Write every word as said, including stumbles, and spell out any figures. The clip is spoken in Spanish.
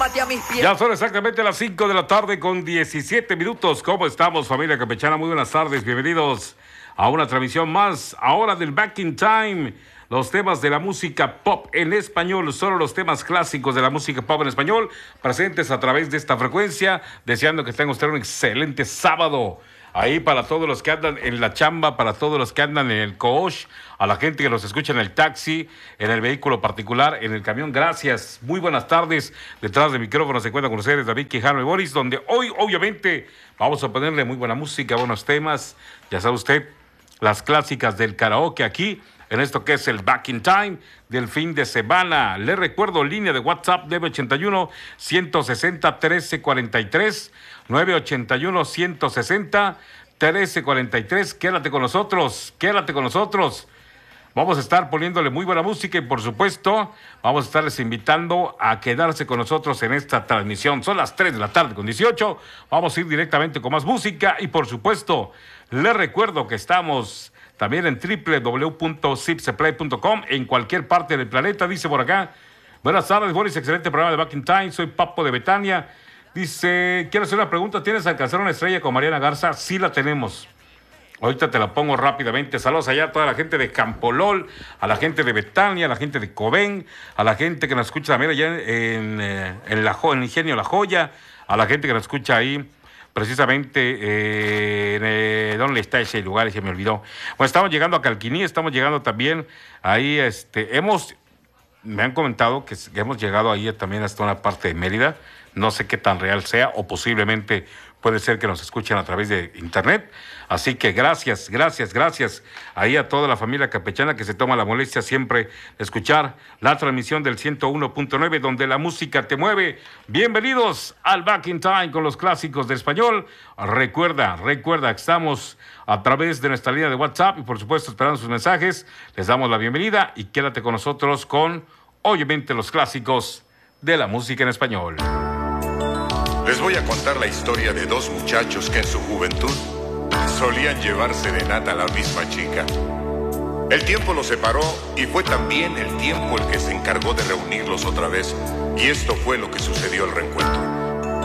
asómate a mis pies. Ya son exactamente las cinco de la tarde con diecisiete minutos. ¿Cómo estamos, familia campechana? Muy buenas tardes, bienvenidos a una transmisión más, ahora del Back in Time. Los temas de la música pop en español, solo los temas clásicos de la música pop en español, presentes a través de esta frecuencia, deseando que tenga usted un excelente sábado. Ahí para todos los que andan en la chamba, para todos los que andan en el coach, a la gente que nos escucha en el taxi, en el vehículo particular, en el camión, gracias. Muy buenas tardes. Detrás del micrófono se encuentran con ustedes David Quijano y Boris, donde hoy, obviamente, vamos a ponerle muy buena música, buenos temas. Ya sabe usted, las clásicas del karaoke aquí, en esto que es el Back in Time del fin de semana. Le recuerdo, línea de WhatsApp nueve ochenta y uno, ciento sesenta, trece cuarenta y tres, nueve ochenta y uno, ciento sesenta, trece cuarenta y tres. Quédate con nosotros, quédate con nosotros. Vamos a estar poniéndole muy buena música y, por supuesto, vamos a estarles invitando a quedarse con nosotros en esta transmisión. Son las tres de la tarde con dieciocho. Vamos a ir directamente con más música y, por supuesto, les recuerdo que estamos también en doble u doble u doble u punto zipseplay punto com en cualquier parte del planeta. Dice por acá, buenas tardes, Boris, excelente programa de Back in Time. Soy Papo de Betania. Dice, quiero hacer una pregunta. ¿Tienes alcanzar una estrella con Mariana Garza? Sí la tenemos. Ahorita te la pongo rápidamente. Saludos allá a toda la gente de Campolol, a la gente de Betania, a la gente de Cobén, a la gente que nos escucha también allá en, en, en, la, en el Ingenio La Joya, a la gente que nos escucha ahí precisamente, eh, eh, ¿dónde está ese lugar? Se me olvidó. Bueno, estamos llegando a Calquiní, estamos llegando también ahí, este, hemos, me han comentado que, que hemos llegado ahí también hasta una parte de Mérida. No sé qué tan real sea, o posiblemente puede ser que nos escuchen a través de internet. Así que gracias, gracias, gracias ahí a toda la familia campechana que se toma la molestia siempre de escuchar la transmisión del ciento uno punto nueve, donde la música te mueve. Bienvenidos al Back in Time con los clásicos de español. Recuerda, recuerda que estamos a través de nuestra línea de WhatsApp y, por supuesto, esperando sus mensajes. Les damos la bienvenida y quédate con nosotros con, obviamente, los clásicos de la música en español. Les voy a contar la historia de dos muchachos que en su juventud solían llevar serenata a la misma chica. El tiempo los separó y fue también el tiempo el que se encargó de reunirlos otra vez. Y esto fue lo que sucedió al reencuentro.